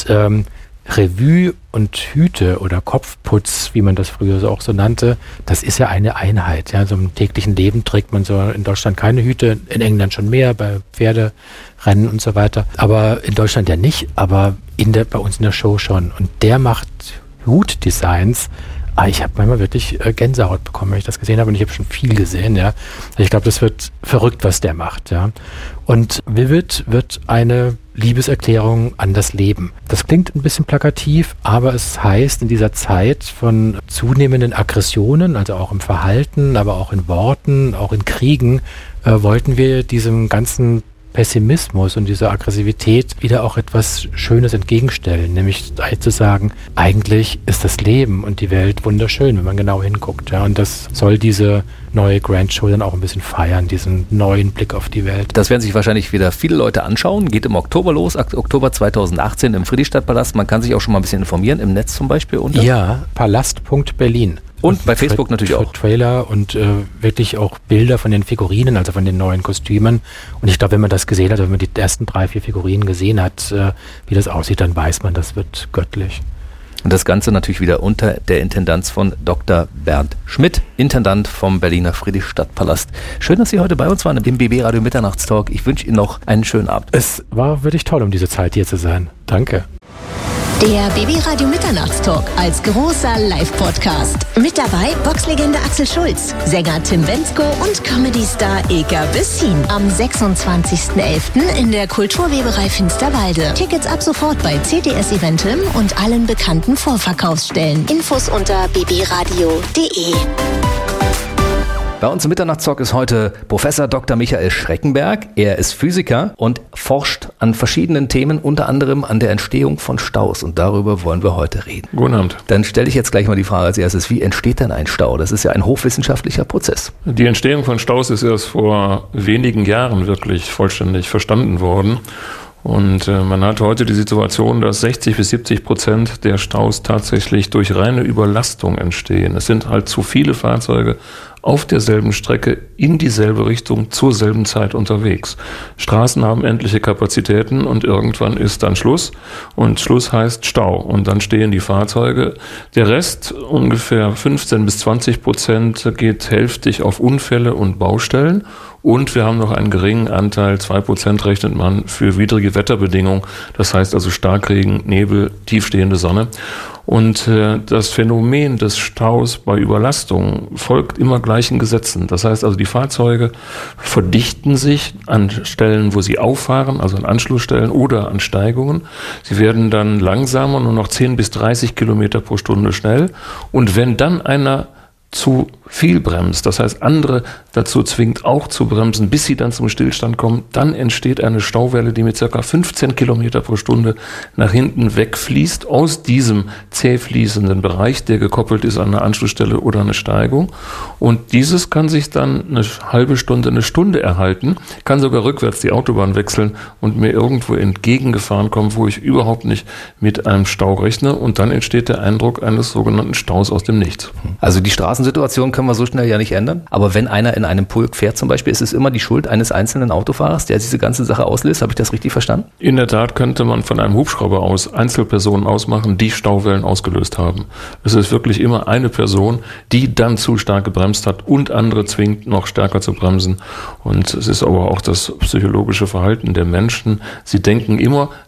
Revue und Hüte oder Kopfputz, wie man das früher auch so nannte, das ist ja eine Einheit. Ja, so im täglichen Leben trägt man so in Deutschland keine Hüte, in England schon mehr, bei Pferderennen und so weiter. Aber in Deutschland ja nicht, aber bei uns in der Show schon. Und der macht Hutdesigns. Ich habe manchmal wirklich Gänsehaut bekommen, wenn ich das gesehen habe, und ich habe schon viel gesehen, ja. Ich glaube, das wird verrückt, was der macht, ja. Und Vivid wird eine Liebeserklärung an das Leben. Das klingt ein bisschen plakativ, aber es heißt, in dieser Zeit von zunehmenden Aggressionen, also auch im Verhalten, aber auch in Worten, auch in Kriegen, wollten wir diesem ganzen Pessimismus und dieser Aggressivität wieder auch etwas Schönes entgegenstellen, nämlich zu sagen, eigentlich ist das Leben und die Welt wunderschön, wenn man genau hinguckt. Ja, und das soll diese neue Grand Show dann auch ein bisschen feiern, diesen neuen Blick auf die Welt. Das werden sich wahrscheinlich wieder viele Leute anschauen. Geht im Oktober los, Oktober 2018 im Friedrichstadtpalast. Man kann sich auch schon mal ein bisschen informieren, im Netz zum Beispiel. Ja, palast.berlin. Und bei Facebook natürlich auch. Trailer und wirklich auch Bilder von den Figurinen, also von den neuen Kostümen. Und ich glaube, wenn man das gesehen hat, wenn man die ersten 3-4 Figurinen gesehen hat, wie das aussieht, dann weiß man, das wird göttlich. Und das Ganze natürlich wieder unter der Intendanz von Dr. Bernd Schmidt, Intendant vom Berliner Friedrichstadtpalast. Schön, dass Sie heute bei uns waren im BB Radio Mitternachtstalk. Ich wünsche Ihnen noch einen schönen Abend. Es war wirklich toll, um diese Zeit hier zu sein. Danke. Der BB Radio Mitternachtstalk als großer Live-Podcast. Mit dabei Boxlegende Axel Schulz, Sänger Tim Bendzko und Comedy-Star Ilka Bessin. Am 26.11. in der Kulturweberei Finsterwalde. Tickets ab sofort bei CTS Eventim und allen bekannten Vorverkaufsstellen. Infos unter bbradio.de. Bei uns im Mitternachtstalk ist heute Professor Dr. Michael Schreckenberg. Er ist Physiker und forscht an verschiedenen Themen, unter anderem an der Entstehung von Staus. Und darüber wollen wir heute reden. Guten Abend. Dann stelle ich jetzt gleich mal die Frage als erstes, wie entsteht denn ein Stau? Das ist ja ein hochwissenschaftlicher Prozess. Die Entstehung von Staus ist erst vor wenigen Jahren wirklich vollständig verstanden worden. Und man hat heute die Situation, dass 60-70% der Staus tatsächlich durch reine Überlastung entstehen. Es sind halt zu viele Fahrzeuge auf derselben Strecke in dieselbe Richtung zur selben Zeit unterwegs. Straßen haben endliche Kapazitäten und irgendwann ist dann Schluss. Und Schluss heißt Stau. Und dann stehen die Fahrzeuge. Der Rest, ungefähr 15-20%, geht hälftig auf Unfälle und Baustellen. Und wir haben noch einen geringen Anteil, 2% rechnet man, für widrige Wetterbedingungen. Das heißt also Starkregen, Nebel, tiefstehende Sonne. Und das Phänomen des Staus bei Überlastung folgt immer gleichen Gesetzen. Das heißt also, die Fahrzeuge verdichten sich an Stellen, wo sie auffahren, also an Anschlussstellen oder an Steigungen. Sie werden dann langsamer, nur noch 10 bis 30 Kilometer pro Stunde schnell. Und wenn dann einer zu viel bremst, das heißt andere dazu zwingt auch zu bremsen, bis sie dann zum Stillstand kommen, dann entsteht eine Stauwelle, die mit ca. 15 Kilometer pro Stunde nach hinten wegfließt aus diesem zäh fließenden Bereich, der gekoppelt ist an eine Anschlussstelle oder eine Steigung. Und dieses kann sich dann eine halbe Stunde, eine Stunde erhalten, kann sogar rückwärts die Autobahn wechseln und mir irgendwo entgegengefahren kommen, wo ich überhaupt nicht mit einem Stau rechne. Und dann entsteht der Eindruck eines sogenannten Staus aus dem Nichts. Also die Straßensituation können wir so schnell ja nicht ändern. Aber wenn einer in einem Pulk fährt zum Beispiel, ist es immer die Schuld eines einzelnen Autofahrers, der diese ganze Sache auslöst. Habe ich das richtig verstanden? In der Tat könnte man von einem Hubschrauber aus Einzelpersonen ausmachen, die Stauwellen ausgelöst haben. Es ist wirklich immer eine Person, die dann zu stark gebremst hat und andere zwingt, noch stärker zu bremsen. Und es ist aber auch das psychologische Verhalten der Menschen. Sie denken immer,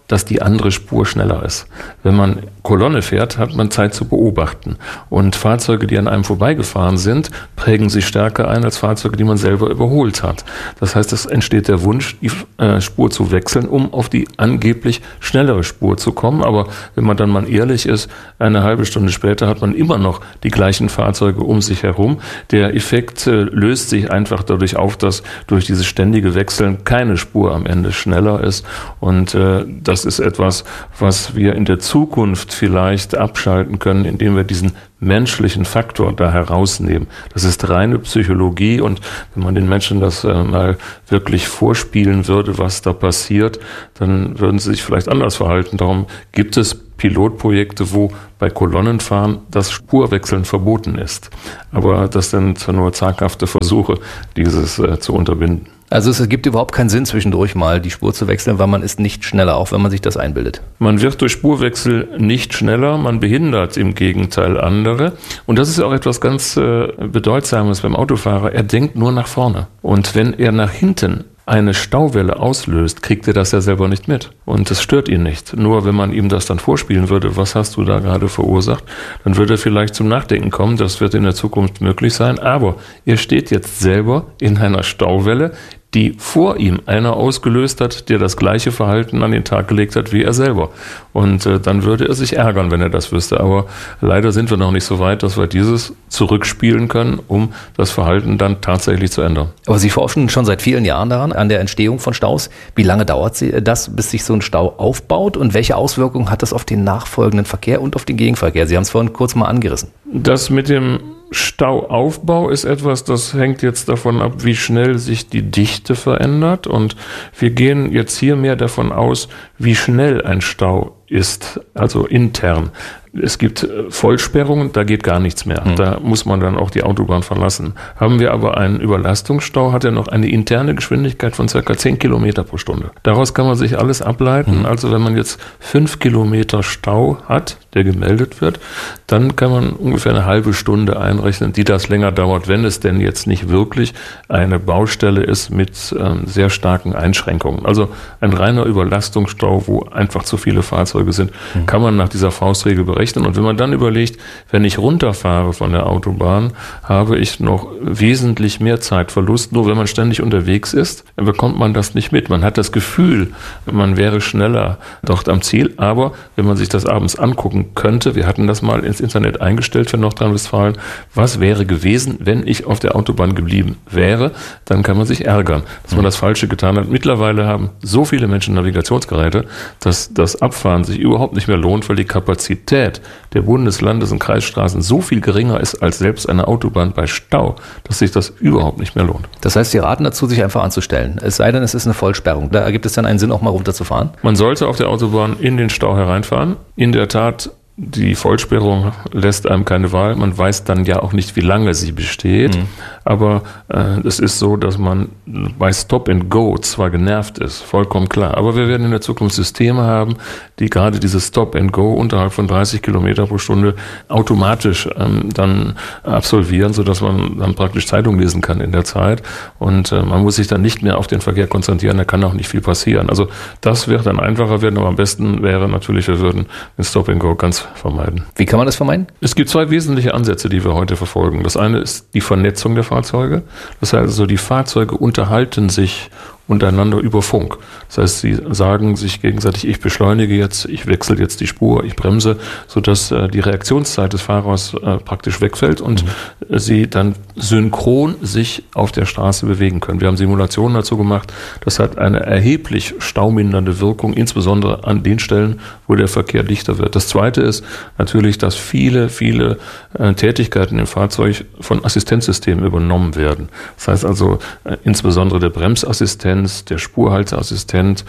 dass die andere Spur schneller ist. Wenn man Kolonne fährt, hat man Zeit zu beobachten. Und Fahrzeuge, die an einem vorbeigefahren sind, prägen sich stärker ein als Fahrzeuge, die man selber überholt hat. Das heißt, es entsteht der Wunsch, die Spur zu wechseln, um auf die angeblich schnellere Spur zu kommen. Aber wenn man dann mal ehrlich ist, eine halbe Stunde später hat man immer noch die gleichen Fahrzeuge um sich herum. Der Effekt löst sich einfach dadurch auf, dass durch dieses ständige Wechseln keine Spur am Ende schneller ist. Und das ist etwas, was wir in der Zukunft vielleicht abschalten können, indem wir diesen menschlichen Faktor da herausnehmen. Das ist reine Psychologie, und wenn man den Menschen das mal wirklich vorspielen würde, was da passiert, dann würden sie sich vielleicht anders verhalten. Darum gibt es Pilotprojekte, wo bei Kolonnenfahren das Spurwechseln verboten ist. Aber das sind nur zaghafte Versuche, dieses zu unterbinden. Also es gibt überhaupt keinen Sinn, zwischendurch mal die Spur zu wechseln, weil man ist nicht schneller, auch wenn man sich das einbildet. Man wird durch Spurwechsel nicht schneller, man behindert im Gegenteil andere. Und das ist auch etwas ganz Bedeutsames beim Autofahrer. Er denkt nur nach vorne. Und wenn er nach hinten eine Stauwelle auslöst, kriegt er das ja selber nicht mit. Und das stört ihn nicht. Nur wenn man ihm das dann vorspielen würde, was hast du da gerade verursacht, dann würde er vielleicht zum Nachdenken kommen. Das wird in der Zukunft möglich sein. Aber er steht jetzt selber in einer Stauwelle, die vor ihm einer ausgelöst hat, der das gleiche Verhalten an den Tag gelegt hat wie er selber. Und dann würde er sich ärgern, wenn er das wüsste. Aber leider sind wir noch nicht so weit, dass wir dieses zurückspielen können, um das Verhalten dann tatsächlich zu ändern. Aber Sie forschen schon seit vielen Jahren daran, an der Entstehung von Staus. Wie lange dauert das, bis sich so ein Stau aufbaut? Und welche Auswirkungen hat das auf den nachfolgenden Verkehr und auf den Gegenverkehr? Sie haben es vorhin kurz mal angerissen. Das mit dem Stauaufbau ist etwas, das hängt jetzt davon ab, wie schnell sich die Dichte verändert. Und wir gehen jetzt hier mehr davon aus, wie schnell ein Stau ist, also intern. Es gibt Vollsperrungen, da geht gar nichts mehr. Da muss man dann auch die Autobahn verlassen. Haben wir aber einen Überlastungsstau, hat er noch eine interne Geschwindigkeit von ca. 10 Kilometer pro Stunde. Daraus kann man sich alles ableiten. Also wenn man jetzt 5 Kilometer Stau hat, der gemeldet wird, dann kann man ungefähr eine halbe Stunde einrechnen, die das länger dauert, wenn es denn jetzt nicht wirklich eine Baustelle ist mit sehr starken Einschränkungen. Also ein reiner Überlastungsstau, wo einfach zu viele Fahrzeuge sind, kann man nach dieser Faustregel berechnen. Und wenn man dann überlegt, wenn ich runterfahre von der Autobahn, habe ich noch wesentlich mehr Zeitverlust. Nur wenn man ständig unterwegs ist, dann bekommt man das nicht mit. Man hat das Gefühl, man wäre schneller dort am Ziel. Aber wenn man sich das abends angucken könnte, wir hatten das mal ins Internet eingestellt für Nordrhein-Westfalen, was wäre gewesen, wenn ich auf der Autobahn geblieben wäre, dann kann man sich ärgern, dass man das Falsche getan hat. Mittlerweile haben so viele Menschen Navigationsgeräte, dass das Abfahren sich überhaupt nicht mehr lohnt, weil die Kapazität der Bundes-, Landes- und Kreisstraßen so viel geringer ist als selbst eine Autobahn bei Stau, dass sich das überhaupt nicht mehr lohnt. Das heißt, Sie raten dazu, sich einfach anzustellen. Es sei denn, es ist eine Vollsperrung. Da ergibt es dann einen Sinn, auch mal runterzufahren? Man sollte auf der Autobahn in den Stau hereinfahren. In der Tat, die Vollsperrung lässt einem keine Wahl. Man weiß dann ja auch nicht, wie lange sie besteht. Aber es ist so, dass man bei Stop and Go zwar genervt ist, vollkommen klar. Aber wir werden in der Zukunft Systeme haben, die gerade dieses Stop and Go unterhalb von 30 Kilometer pro Stunde automatisch dann absolvieren, sodass man dann praktisch Zeitung lesen kann in der Zeit. Und man muss sich dann nicht mehr auf den Verkehr konzentrieren, da kann auch nicht viel passieren. Also das wird dann einfacher werden, aber am besten wäre natürlich, wir würden den Stop and Go ganz vermeiden. Wie kann man das vermeiden? Es gibt zwei wesentliche Ansätze, die wir heute verfolgen. Das eine ist die Vernetzung der Fahrzeuge. Das heißt also, die Fahrzeuge unterhalten sich untereinander über Funk. Das heißt, sie sagen sich gegenseitig, ich beschleunige jetzt, ich wechsle jetzt die Spur, ich bremse, sodass die Reaktionszeit des Fahrers praktisch wegfällt und sie dann synchron sich auf der Straße bewegen können. Wir haben Simulationen dazu gemacht. Das hat eine erheblich staumindernde Wirkung, insbesondere an den Stellen, wo der Verkehr dichter wird. Das Zweite ist natürlich, dass viele Tätigkeiten im Fahrzeug von Assistenzsystemen übernommen werden. Das heißt also, insbesondere der Bremsassistent, der Spurhalteassistent,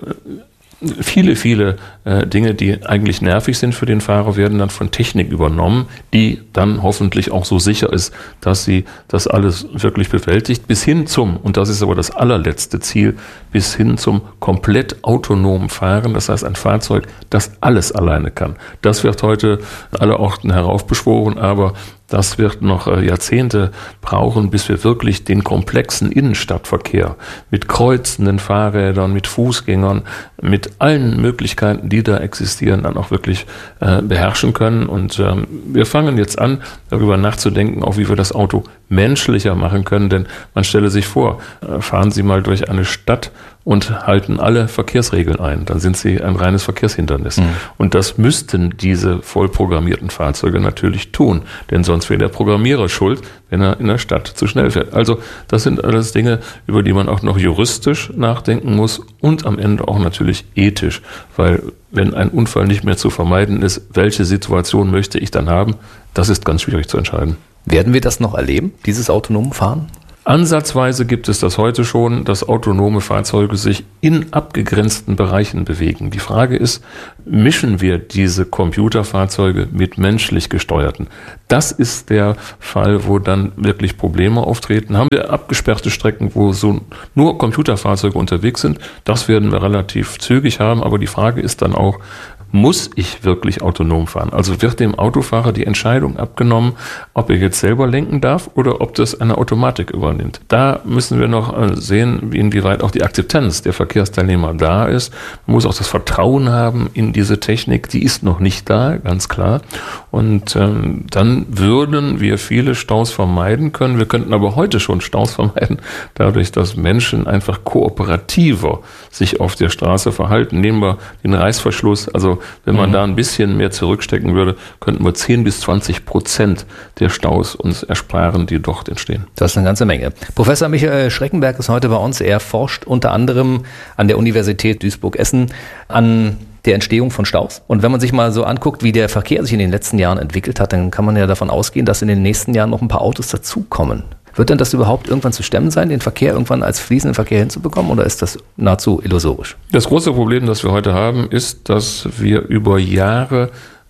viele Dinge, die eigentlich nervig sind für den Fahrer, werden dann von Technik übernommen, die dann hoffentlich auch so sicher ist, dass sie das alles wirklich bewältigt, bis hin zum, und das ist aber das allerletzte Ziel, bis hin zum komplett autonomen Fahren. Das heißt, ein Fahrzeug, das alles alleine kann. Das wird heute alle Orten heraufbeschworen, aber Das wird noch Jahrzehnte brauchen, bis wir wirklich den komplexen Innenstadtverkehr mit kreuzenden Fahrrädern, mit Fußgängern, mit allen Möglichkeiten, die da existieren, dann auch wirklich beherrschen können. Und wir fangen jetzt an, darüber nachzudenken, auch wie wir das Auto menschlicher machen können. Denn man stelle sich vor, fahren Sie mal durch eine Stadt und halten alle Verkehrsregeln ein. Dann sind Sie ein reines Verkehrshindernis. Und das müssten diese vollprogrammierten Fahrzeuge natürlich tun. Denn sonst wäre der Programmierer schuld, wenn er in der Stadt zu schnell fährt. Also das sind alles Dinge, über die man auch noch juristisch nachdenken muss und am Ende auch natürlich ethisch. Weil wenn ein Unfall nicht mehr zu vermeiden ist, welche Situation möchte ich dann haben, das ist ganz schwierig zu entscheiden. Werden wir das noch erleben, dieses autonome Fahren? Ansatzweise gibt es das heute schon, dass autonome Fahrzeuge sich in abgegrenzten Bereichen bewegen. Die Frage ist, mischen wir diese Computerfahrzeuge mit menschlich gesteuerten? Das ist der Fall, wo dann wirklich Probleme auftreten. Haben wir abgesperrte Strecken, wo so nur Computerfahrzeuge unterwegs sind? Das werden wir relativ zügig haben, aber die Frage ist dann auch, muss ich wirklich autonom fahren? Also wird dem Autofahrer die Entscheidung abgenommen, ob er jetzt selber lenken darf oder ob das eine Automatik übernimmt. Da müssen wir noch sehen, inwieweit auch die Akzeptanz der Verkehrsteilnehmer da ist. Man muss auch das Vertrauen haben in diese Technik. Die ist noch nicht da, ganz klar. Und dann würden wir viele Staus vermeiden können. Wir könnten aber heute schon Staus vermeiden, dadurch, dass Menschen einfach kooperativer sich auf der Straße verhalten. Nehmen wir den Reißverschluss, also wenn man da ein bisschen mehr zurückstecken würde, könnten wir 10-20% der Staus uns ersparen, die dort entstehen. Das ist eine ganze Menge. Professor Michael Schreckenberg ist heute bei uns. Er forscht unter anderem an der Universität Duisburg-Essen an der Entstehung von Staus. Und wenn man sich mal so anguckt, wie der Verkehr sich in den letzten Jahren entwickelt hat, dann kann man ja davon ausgehen, dass in den nächsten Jahren noch ein paar Autos dazukommen. Wird denn das überhaupt irgendwann zu stemmen sein, den Verkehr irgendwann als fließenden Verkehr hinzubekommen, oder ist das nahezu illusorisch? Das große Problem, das wir heute haben, ist, dass wir über Jahre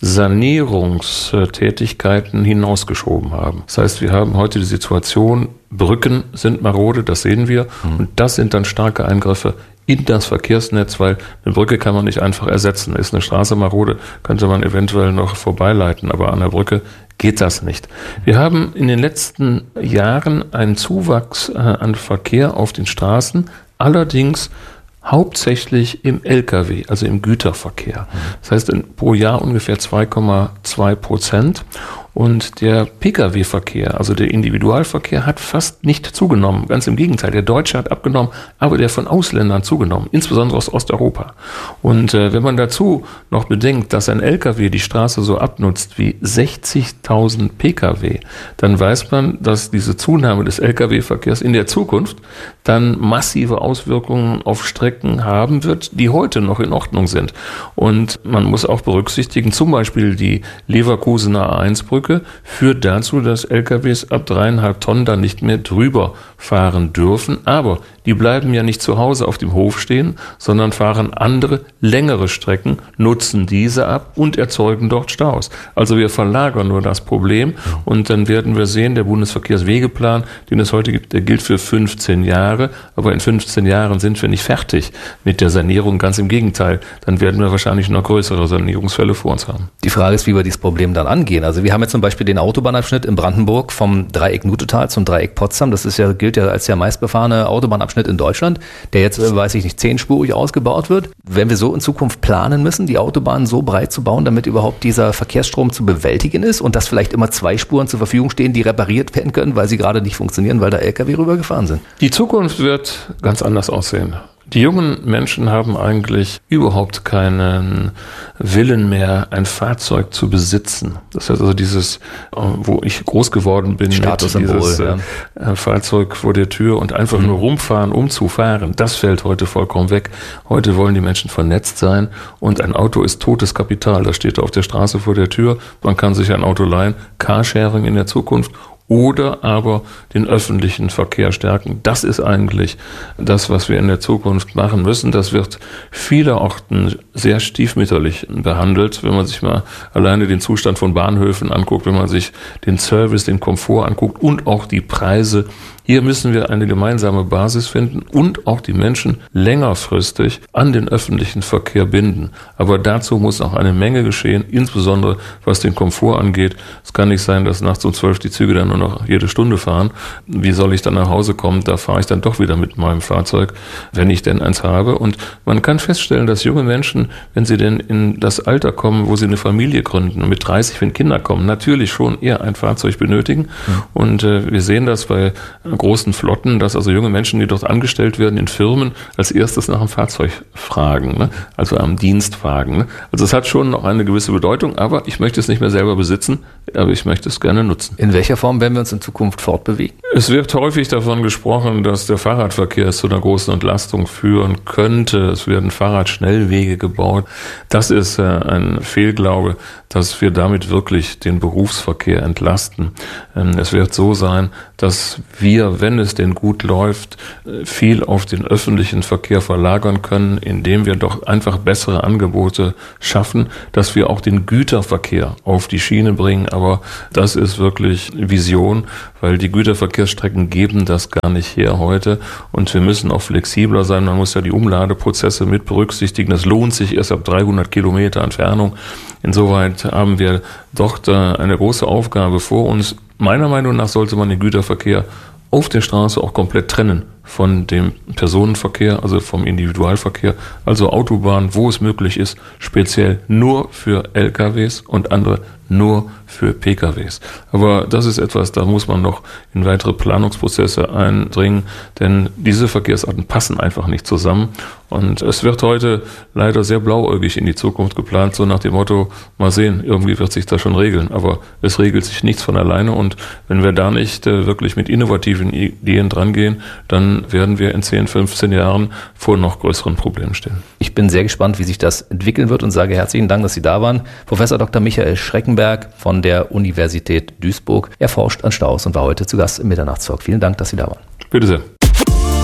Sanierungstätigkeiten hinausgeschoben haben. Das heißt, wir haben heute die Situation, Brücken sind marode, das sehen wir, und das sind dann starke Eingriffe in das Verkehrsnetz, weil eine Brücke kann man nicht einfach ersetzen. Ist eine Straße marode, könnte man eventuell noch vorbeileiten, aber an der Brücke geht das nicht. Wir haben in den letzten Jahren einen Zuwachs an Verkehr auf den Straßen, allerdings hauptsächlich im Lkw, also im Güterverkehr. Das heißt pro Jahr ungefähr 2,2%. Und der Pkw-Verkehr, also der Individualverkehr, hat fast nicht zugenommen. Ganz im Gegenteil, der Deutsche hat abgenommen, aber der von Ausländern zugenommen, insbesondere aus Osteuropa. Und wenn man dazu noch bedenkt, dass ein Lkw die Straße so abnutzt wie 60.000 Pkw, dann weiß man, dass diese Zunahme des Lkw-Verkehrs in der Zukunft dann massive Auswirkungen auf Strecken haben wird, die heute noch in Ordnung sind. Und man muss auch berücksichtigen, zum Beispiel die Leverkusener A1-Brücke führt dazu, dass LKWs ab 3,5 Tonnen dann nicht mehr drüber fahren dürfen. Aber die bleiben ja nicht zu Hause auf dem Hof stehen, sondern fahren andere, längere Strecken, nutzen diese ab und erzeugen dort Staus. Also wir verlagern nur das Problem und dann werden wir sehen, der Bundesverkehrswegeplan, den es heute gibt, der gilt für 15 Jahre. Aber in 15 Jahren sind wir nicht fertig mit der Sanierung. Ganz im Gegenteil, dann werden wir wahrscheinlich noch größere Sanierungsfälle vor uns haben. Die Frage ist, wie wir dieses Problem dann angehen. Also wir haben jetzt zum Beispiel den Autobahnabschnitt in Brandenburg vom Dreieck Nutetal zum Dreieck Potsdam. Das ist ja, gilt ja als der meistbefahrene Autobahnabschnitt in Deutschland, der jetzt, weiß ich nicht, 10-spurig ausgebaut wird. Wenn wir so in Zukunft planen müssen, die Autobahnen so breit zu bauen, damit überhaupt dieser Verkehrsstrom zu bewältigen ist und dass vielleicht immer 2 Spuren zur Verfügung stehen, die repariert werden können, weil sie gerade nicht funktionieren, weil da LKW rübergefahren sind. Die Zukunft wird ganz anders aussehen. Die jungen Menschen haben eigentlich überhaupt keinen Willen mehr, ein Fahrzeug zu besitzen. Das heißt also dieses, wo ich groß geworden bin, dieses Fahrzeug vor der Tür und einfach nur rumfahren, um zu fahren, das fällt heute vollkommen weg. Heute wollen die Menschen vernetzt sein und ein Auto ist totes Kapital. Das steht auf der Straße vor der Tür. Man kann sich ein Auto leihen, Carsharing in der Zukunft. Oder aber den öffentlichen Verkehr stärken. Das ist eigentlich das, was wir in der Zukunft machen müssen. Das wird vielerorten sehr stiefmütterlich behandelt, wenn man sich mal alleine den Zustand von Bahnhöfen anguckt, wenn man sich den Service, den Komfort anguckt und auch die Preise Hier müssen wir eine gemeinsame Basis finden und auch die Menschen längerfristig an den öffentlichen Verkehr binden. Aber dazu muss auch eine Menge geschehen, insbesondere was den Komfort angeht. Es kann nicht sein, dass nachts um 12 die Züge dann nur noch jede Stunde fahren. Wie soll ich dann nach Hause kommen? Da fahre ich dann doch wieder mit meinem Fahrzeug, wenn ich denn eins habe. Und man kann feststellen, dass junge Menschen, wenn sie denn in das Alter kommen, wo sie eine Familie gründen und mit 30, wenn Kinder kommen, natürlich schon eher ein Fahrzeug benötigen. Und wir sehen das bei großen Flotten, dass also junge Menschen, die dort angestellt werden in Firmen, als erstes nach einem Fahrzeug fragen, ne? Also am Dienstwagen. Ne? Also es hat schon noch eine gewisse Bedeutung, aber ich möchte es nicht mehr selber besitzen, aber ich möchte es gerne nutzen. In welcher Form werden wir uns in Zukunft fortbewegen? Es wird häufig davon gesprochen, dass der Fahrradverkehr zu einer großen Entlastung führen könnte. Es werden Fahrradschnellwege gebaut. Das ist ein Fehlglaube, dass wir damit wirklich den Berufsverkehr entlasten. Es wird so sein, dass wir, wenn es denn gut läuft, viel auf den öffentlichen Verkehr verlagern können, indem wir doch einfach bessere Angebote schaffen, dass wir auch den Güterverkehr auf die Schiene bringen. Aber das ist wirklich Vision, weil die Güterverkehrsstrecken geben das gar nicht her heute. Und wir müssen auch flexibler sein. Man muss ja die Umladeprozesse mit berücksichtigen. Das lohnt sich erst ab 300 Kilometer Entfernung. Insoweit haben wir doch da eine große Aufgabe vor uns. Meiner Meinung nach sollte man den Güterverkehr auf der Straße auch komplett trennen von dem Personenverkehr, also vom Individualverkehr, also Autobahn, wo es möglich ist, speziell nur für LKWs und andere nur für PKWs. Aber das ist etwas, da muss man noch in weitere Planungsprozesse eindringen, denn diese Verkehrsarten passen einfach nicht zusammen. Und es wird heute leider sehr blauäugig in die Zukunft geplant, so nach dem Motto, mal sehen, irgendwie wird sich das schon regeln. Aber es regelt sich nichts von alleine und wenn wir da nicht wirklich mit innovativen Ideen drangehen, dann werden wir in 10, 15 Jahren vor noch größeren Problemen stehen. Ich bin sehr gespannt, wie sich das entwickeln wird und sage herzlichen Dank, dass Sie da waren. Professor Dr. Michael Schreckenberg von der Universität Duisburg. Er forscht an Staus und war heute zu Gast im Mitternachtstalk. Vielen Dank, dass Sie da waren. Bitte sehr.